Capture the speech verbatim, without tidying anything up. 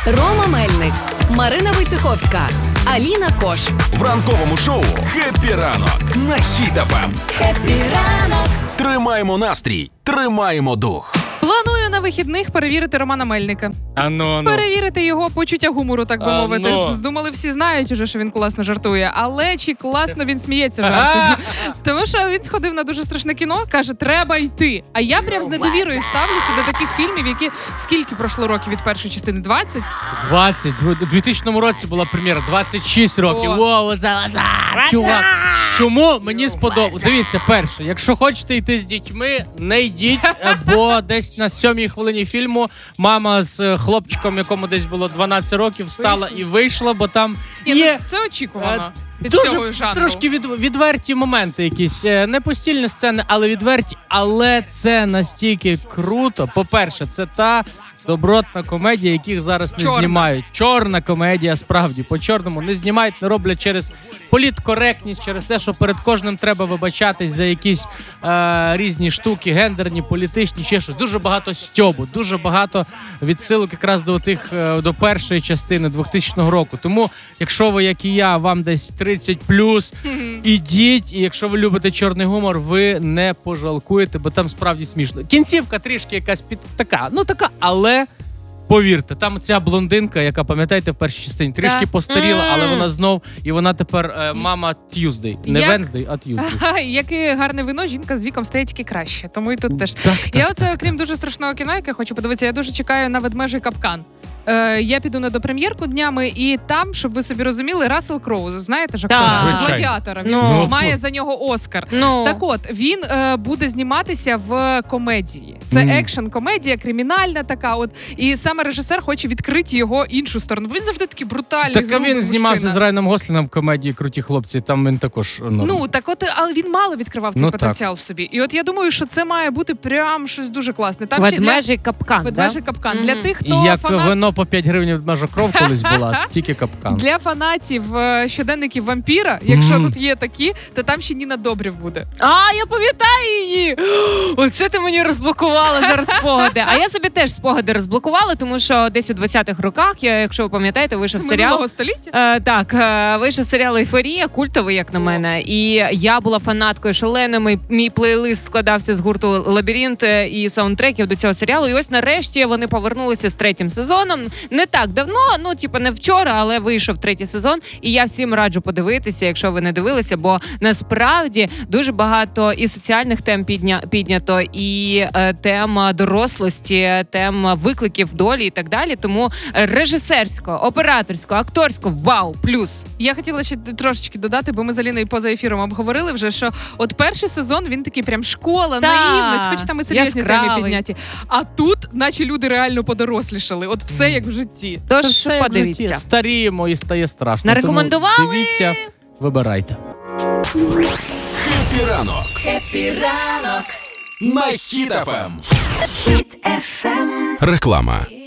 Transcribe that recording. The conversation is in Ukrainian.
Рома Мельник, Марина Войцеховська, Аліна Кош. В ранковому шоу «Хеппі ранок» на Хіт еф ем. Хеппі ранок. Тримаємо настрій, тримаємо дух. Планую на вихідних перевірити Романа Мельника. Ану, ану. Перевірити його почуття гумору, так би Ану. мовити. Думали, всі знають уже, що він класно жартує. Але чи класно він сміється жартів? Тому що він сходив на дуже страшне кіно, каже, треба йти. А я прям з недовірою ставлюся до таких фільмів, які скільки пройшло років від першої частини? двадцять? двадцять. У двохтисячному році була прем'єра. двадцять шість років. О. Воу, оце, оце. Чувак. Чому мені сподобалось? Дивіться, перше, якщо хочете йти з дітьми, не йдіть, бо десь на сьомій хвилині фільму мама з хлопчиком, якому десь було дванадцять років, встала і вийшла, бо там Ні, є... ну, це очікувано. Від Дуже цього жанру. трошки від, відверті моменти якісь, не постільні сцени, але відверті. Але це настільки круто. По-перше, це та добротна комедія, яких зараз не Чорна. знімають. Чорна комедія, справді, по-чорному не знімають, не роблять через політкоректність, через те, що перед кожним треба вибачатись за якісь е, різні штуки, гендерні, політичні, ще щось. Дуже багато стьобу, дуже багато відсилок якраз до тих, е, до першої частини двохтисячного року. Тому, якщо ви, як і я, вам десь тридцять плюс, ідіть, і якщо ви любите чорний гумор, ви не пожалкуєте, бо там справді смішно. Кінцівка трішки якась під така, ну така, але повірте, там ця блондинка, яка, пам'ятаєте, в першій частині, трішки Да. постаріла, але вона знов, і вона тепер е, мама Т'юздей. Не Як- Венздей, а Т'юздей. Яке гарне вино, жінка з віком стає тільки краще. Тому і тут теж. Так, Я так, оце, окрім дуже страшного кіно, яке хочу подивитися, я дуже чекаю на «Ведмежий капкан». Е, я піду на допрем'єрку днями, і там, щоб ви собі розуміли, Рассел Кроу, знаєте ж, актор Так. з Звичайно. «Гладіатора», він Ну, має фу. за нього Оскар. Ну, Так от, він е, буде зніматися в комедії. Це Мгм. екшн-комедія, кримінальна така. От. І саме режисер хоче відкрити його іншу сторону. Бо він завжди такий брутальний, Так а грубий він знімався мужчина. з Райаном Гослінгом в комедії «Круті хлопці», там він також норм. Ну, так от, але він мало відкривав цей Ну, потенціал в собі. І от я думаю, що це має бути прям щось дуже класне. Там ще для... ведмежий капкан, Ведмежий да? капкан. Мгм. Для тих, І хто як фанат... вино по п'ять гривень від межа кров колись була, тільки капкан. Для фанатів е, щоденників вампіра, якщо Мгм. тут є такі, то там ще Ніна Добрів буде. А, я пам'ятаю її! Оце ти мені розблокувала зараз спогади. А я собі теж спогади розблокувала, тому що десь у двадцятих роках, я, якщо ви пам'ятаєте, вийшов серіал. Минулого століття. Е, так, е, вийшов серіал «Ейфорія», культовий, як на мене. І я була фанаткою шаленими. Мій плейлист складався з гурту «Лабіринт» і саундтреків до цього серіалу. І ось нарешті вони повернулися з третім сезоном. Не так давно, ну, типу, не вчора, але вийшов третій сезон. І я всім раджу подивитися, якщо ви не дивилися, бо насправді дуже багато і соціальних тем підня, піднято, і е, тема дорослості, тема викликів долі і так далі. Тому режисерсько, операторсько, акторсько, вау, плюс. Я хотіла ще трошечки додати, бо ми з Аліною поза ефіром обговорили вже, що от перший сезон, він такий прям школа, Та, наївність, хоч там і серйозні теми яскравий. підняті. А тут, наче люди реально подорослішали. От все як в житті. Тож Все як в подивіться. житті. Старіємо і стає страшно. Нарекомендували? Тому дивіться, вибирайте. Хеппі ранок Хеппі ранок. на Хіт еф ем. Хіт еф ем. Реклама.